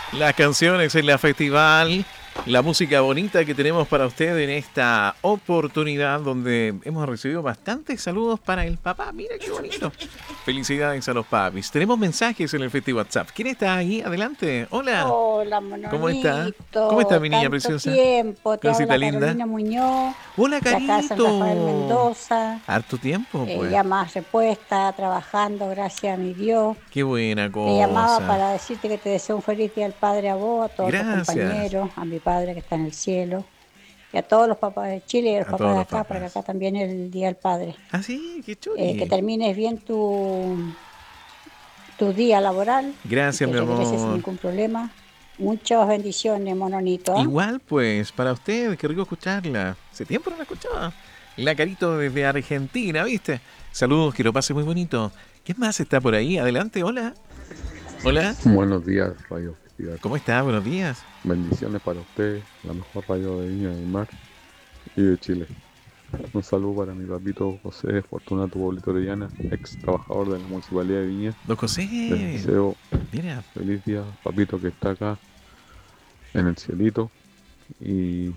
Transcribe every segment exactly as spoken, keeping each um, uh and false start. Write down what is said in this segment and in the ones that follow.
Las canciones en la festival, la música bonita que tenemos para usted en esta oportunidad donde hemos recibido bastantes saludos para el papá. Mira qué bonito. Felicidades a los papis. Tenemos mensajes en el festival WhatsApp. ¿Quién está ahí? Adelante. Hola. Hola, ¿Cómo está? ¿Cómo está Monolito, mi niña tanto preciosa? tiempo. Te Cosita habla linda. Carolina Muñoz, Hola, de acá de San Rafael Carito. Mendoza. Harto tiempo, Eh, pues. ya más repuesta, trabajando, gracias a mi Dios. Qué buena Te llamaba cosa. para decirte que te deseo un feliz día al Padre a vos, a todos tus Gracias. compañeros, a mi padre que está en el cielo, y a todos los papás de Chile y a los A papás todos de los acá, para que acá papás. también es el día del Padre. Ah, sí, qué Eh, que churi. termines bien tu, tu día laboral y Gracias, que mi regreses sin amor. ningún problema. Muchas bendiciones, Mononito. ¿Ah? Igual, pues, para usted, qué rico escucharla. Hace tiempo no la escuchaba. La Carito desde Argentina, ¿viste? Saludos, que lo pase muy bonito. ¿Quién más está por ahí? Adelante, hola. Hola. Buenos días, Radio Festival. ¿Cómo está? Buenos días. Bendiciones para usted, la mejor radio de Viña del Mar y de Chile. Un saludo para mi papito José Fortunato Pablito Orellana, ex trabajador de la Municipalidad de Viña. Don Les José. deseo Mira, feliz día, papito que está acá en el cielito, y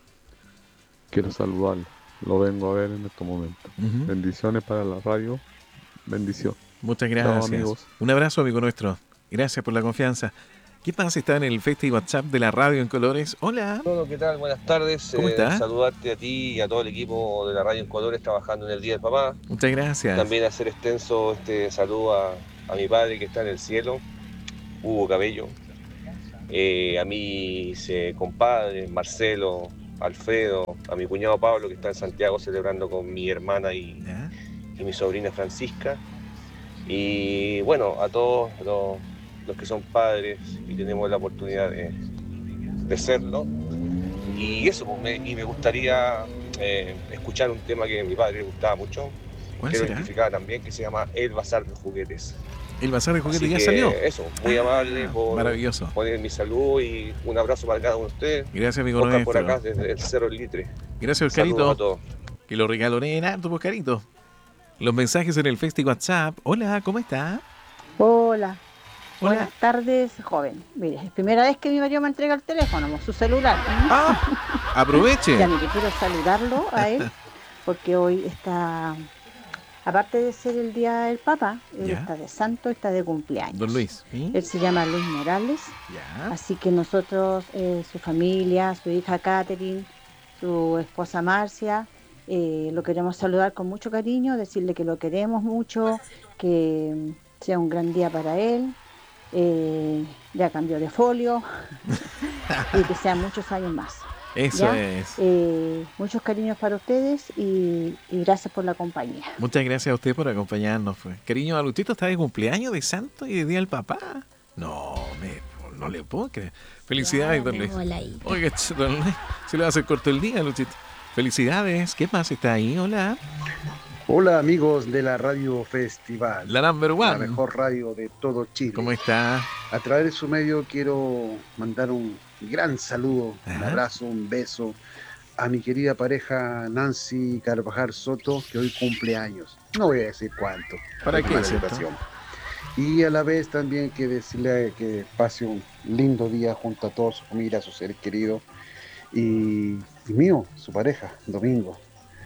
quiero saludarlo. Lo vengo a ver en estos momentos. ujú, Bendiciones para la radio. Bendición. muchas Chao, gracias. amigos. Un abrazo, amigo nuestro. Gracias por la confianza. ¿Qué más está en el Festival WhatsApp de la radio en colores? Hola. Todo, ¿qué tal? Buenas tardes. ¿Cómo Eh, está? saludarte a ti y a todo el equipo de la Radio en Colores trabajando en el Día del Papá. Muchas gracias. También hacer extenso este saludo a, a mi padre que está en el cielo, Hugo Cabello. Eh, a mis eh, compadres, Marcelo, Alfredo, a mi cuñado Pablo que está en Santiago celebrando con mi hermana y, ¿Ya? y mi sobrina Francisca. Y bueno, a todos los, los que son padres y tenemos la oportunidad de, de serlo. Y eso, pues, me, y me gustaría eh, escuchar un tema que a mi padre le gustaba mucho, ¿Cuál que lo será? identificaba también, que se llama El Bazar de Juguetes. El bazar de juguetes Así ya que salió. eso, muy amable por Maravilloso. poner mi salud y un abrazo para cada uno de ustedes. Gracias, amigo Oscar por nuestro. acá desde el Cerro del Litre. Gracias, Saludos a Oscarito. todos. Que lo regaloné en harto, pues, Carito. Los mensajes en el Festi WhatsApp. Hola, ¿cómo está? Hola. Hola. Buenas tardes, joven. Mire, es primera vez que mi marido me entrega el teléfono, su celular. Ah, aproveche. Ya mire, quiero saludarlo a él, porque hoy está, aparte de ser el día del Papa, él Ya. está de santo, está de cumpleaños. Don Luis. ¿sí? Él se llama Luis Morales, Ya. así que nosotros, eh, su familia, su hija Catherine, su esposa Marcia, eh, lo queremos saludar con mucho cariño, decirle que lo queremos mucho, que sea un gran día para él. Eh, ya cambió de folio y que sean muchos años más. Eso ¿ya? es. Eh, muchos cariños para ustedes y, y gracias por la compañía. Muchas gracias a usted por acompañarnos. Pues. Cariño, Aluchito está de cumpleaños de santo y de día del papá. No, me, no le puedo creer. Felicidades, don Luis. Hola ahí. Oiga, ch- don Luis, se le va a hacer corto el día, Luchito. Felicidades. ¿Qué más está ahí? Hola. Hola amigos de la Radio Festival, La number la one. mejor radio de todo Chile. ¿Cómo está? A través de su medio quiero mandar un gran saludo, un Ajá. abrazo, un beso a mi querida pareja Nancy Carvajal Soto, que hoy cumple años. No voy a decir cuánto. ¿Para por qué, mala cierto? educación. Y a la vez también que decirle que pase un lindo día junto a toda su familia, a sus seres queridos. Y, y mío, su pareja, Domingo.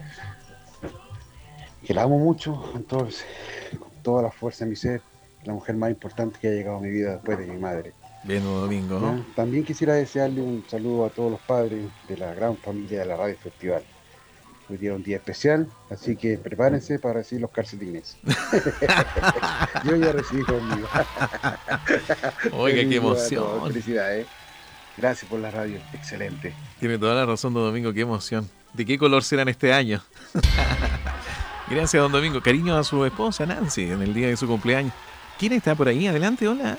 Que la amo mucho, entonces, con toda la fuerza de mi ser, la mujer más importante que ha llegado a mi vida después de mi madre. Bien, don Domingo. ¿ya? También quisiera desearle un saludo a todos los padres de la gran familia de la Radio Festival. Hoy día es un día especial, así que prepárense para recibir los calcetines. Yo ya recibí conmigo. Oiga, qué Feliz día a todos, emoción. felicidades. Gracias por la radio, excelente. Tiene toda la razón, don Domingo, qué emoción. ¿De qué color serán este año? Gracias, don Domingo. Cariño a su esposa, Nancy, en el día de su cumpleaños. ¿Quién está por ahí? Adelante, hola.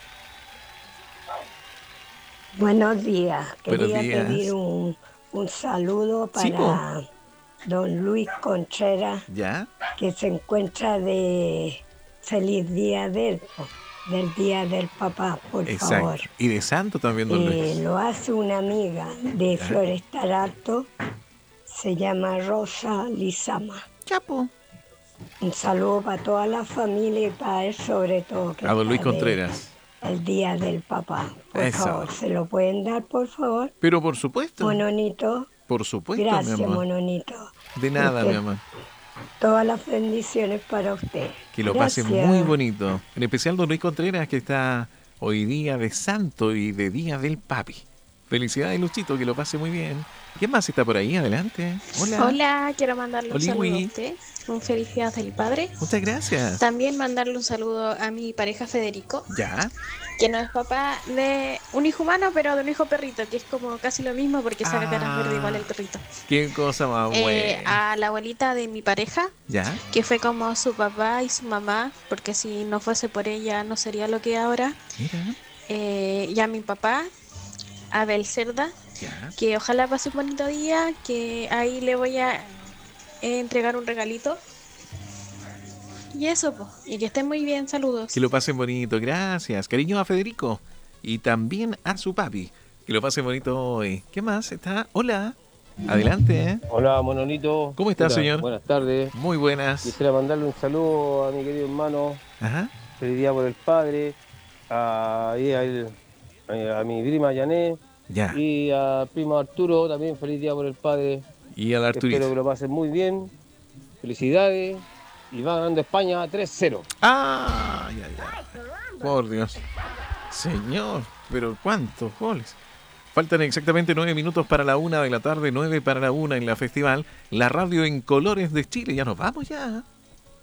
Buenos días. Buenos Quería días. pedir un, un saludo Sí, para don Luis Contreras, ¿Ya? que se encuentra de feliz día del, del Día del Papá, por Exacto. favor. Y de santo también, don Eh, Luis. lo hace una amiga de Ya. Florestal Alto, se llama Rosa Lizama. Chapo. Un saludo para toda la familia y para él sobre todo. que A don Luis está de- Contreras. el Día del Papá. Por Eso. favor, ¿se lo pueden dar, por favor? Pero por supuesto. Mononito. Por supuesto, Gracias, mi amor. Mononito. De nada, Usted- mi amor. Todas las bendiciones para usted. Que lo Gracias. pase muy bonito. En especial don Luis Contreras, que está hoy día de santo y de día del papi. Felicidades, Luchito, que lo pase muy bien. ¿Quién más está por ahí? Adelante. Hola. Hola, quiero mandarle un Oli, saludo Wi. a usted. Un feliz día del padre. Muchas gracias. También mandarle un saludo a mi pareja Federico, Ya. que no es papá de un hijo humano, pero de un hijo perrito, que es como casi lo mismo porque saca Ah. caras verdes igual el perrito. Qué cosa más Eh, buena. a la abuelita de mi pareja, Ya. que fue como su papá y su mamá, porque si no fuese por ella no sería lo que es ahora. Mira. Eh, y a mi papá, Abel Cerda, Ya. que ojalá pase un bonito día, que ahí le voy a eh, entregar un regalito. Y eso, pues, y que estén muy bien, saludos. Que lo pasen bonito. Gracias. Cariño a Federico. Y también a su papi. Que lo pasen bonito hoy. ¿Qué más está? Hola. Adelante. Hola, Mononito. ¿Cómo está, ¿Qué tal? señor? Buenas tardes. Muy buenas. Quisiera mandarle un saludo a mi querido hermano. Ajá. Feliz día por el padre. A, y a, él- a mi prima Yané. Ya. Y a primo Arturo también. Feliz día por el padre. Y al Espero que Arturito. lo pasen muy bien. Felicidades. Y va ganando España tres cero. ¡Ah! Ya, ya. Por Dios. Señor, pero ¿cuántos goles? Faltan exactamente nueve minutos para la una de la tarde, nueve para la una en la festival. La radio en colores de Chile. Ya nos vamos ya.